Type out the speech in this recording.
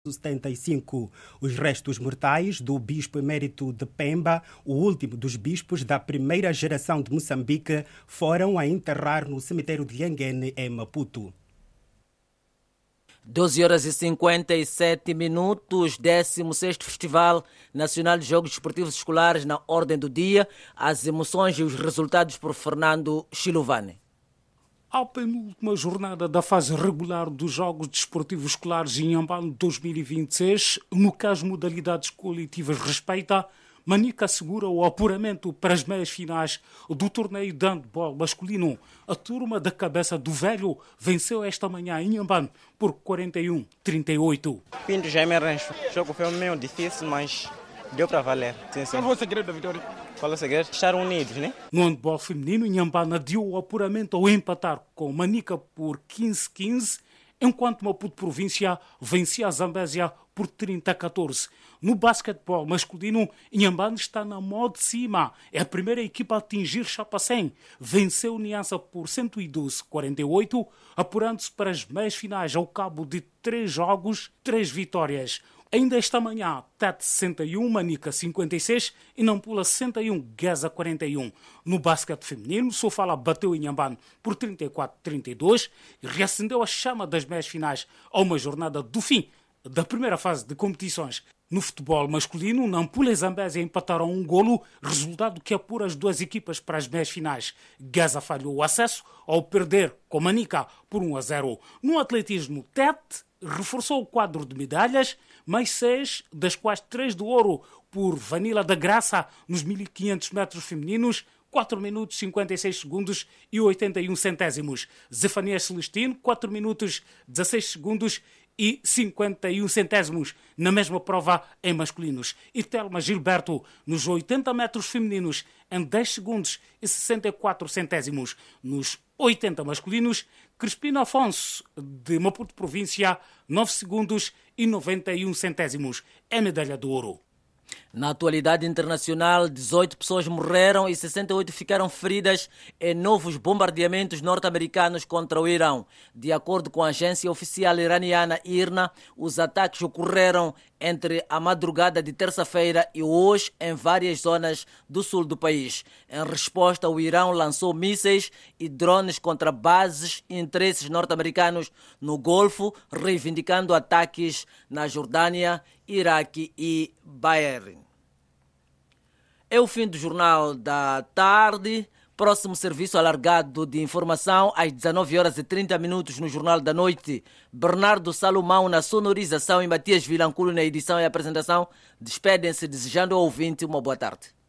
75. Os restos mortais do bispo emérito de Pemba, o último dos bispos da primeira geração de Moçambique, foram a enterrar no cemitério de Yanguene, em Maputo. 12h57, 16º Festival Nacional de Jogos Desportivos Escolares na ordem do dia. As emoções e os resultados por Fernando Chilovane. A penúltima jornada da fase regular dos Jogos Desportivos Escolares em Inhambane 2026, no que as modalidades coletivas respeita, Manica assegura o apuramento para as meias finais do torneio de handball masculino. A turma da Cabeça do Velho venceu esta manhã em Inhambane por 41-38. Pinto Jaime Rancho. O jogo foi meio difícil, mas deu para valer. Sim, sim. Qual foi o segredo da vitória? Qual é o segredo? Estar unidos, né? No handball feminino, Inhambane adiou o apuramento ao empatar com Manica por 15-15, enquanto Maputo Província vencia a Zambésia por 30-14. No basquetebol masculino, Inhambane está na mão de cima. É a primeira equipa a atingir chapa 100. Venceu Niassa por 112-48, apurando-se para as meias finais ao cabo de 3 jogos, 3 vitórias. Ainda esta manhã, Tete 61, Manica 56 e Nampula 61, Gaza 41. No basquete feminino, Sofala bateu Inhambane por 34-32 e reacendeu a chama das meias finais a uma jornada do fim da primeira fase de competições. No futebol masculino, Nampula e Zambésia empataram um golo, resultado que apura as duas equipas para as meias finais. Gaza falhou o acesso ao perder com Manica por 1-0. No atletismo, Tete reforçou o quadro de medalhas, mais 6, das quais 3 de ouro por Vanilla da Graça nos 1500 metros femininos, 4 minutos 56 segundos e 81 centésimos. Zefania Celestino, 4 minutos 16 segundos e 51 centésimos na mesma prova em masculinos. E Telma Gilberto nos 80 metros femininos em 10 segundos e 64 centésimos. Nos 80 masculinos, Crispino Afonso de Maputo Província, 9 segundos e 91 centésimos. É medalha de ouro. Na atualidade internacional, 18 pessoas morreram e 68 ficaram feridas em novos bombardeamentos norte-americanos contra o Irão. De acordo com a agência oficial iraniana IRNA, os ataques ocorreram entre a madrugada de terça-feira e hoje em várias zonas do sul do país. Em resposta, o Irão lançou mísseis e drones contra bases e interesses norte-americanos no Golfo, reivindicando ataques na Jordânia, Iraque e Bahrein. É o fim do Jornal da Tarde. Próximo serviço alargado de informação às 19h30 no Jornal da Noite. Bernardo Salomão na sonorização e Matias Vilanculo na edição e apresentação. Despedem-se desejando ao ouvinte uma boa tarde.